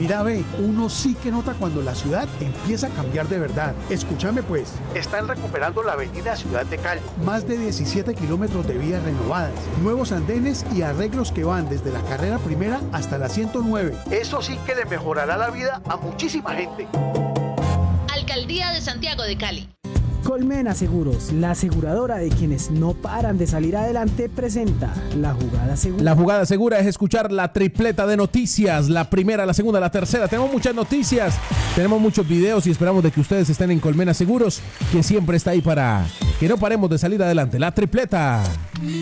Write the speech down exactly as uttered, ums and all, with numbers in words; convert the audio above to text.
Mira, ve, uno sí que nota cuando la ciudad empieza a cambiar de verdad. Escúchame pues, están recuperando la avenida Ciudad de Cali. Más de diecisiete kilómetros de vías renovadas, nuevos andenes y arreglos que van desde la carrera primera hasta la ciento nueve. Eso sí que le mejorará la vida a muchísima gente. Alcaldía de Santiago de Cali. Colmena Seguros, la aseguradora de quienes no paran de salir adelante, presenta La Jugada Segura. La Jugada Segura es escuchar la tripleta de noticias, la primera, la segunda, la tercera. Tenemos muchas noticias, tenemos muchos videos y esperamos de que ustedes estén en Colmena Seguros, que siempre está ahí para que no paremos de salir adelante. La tripleta.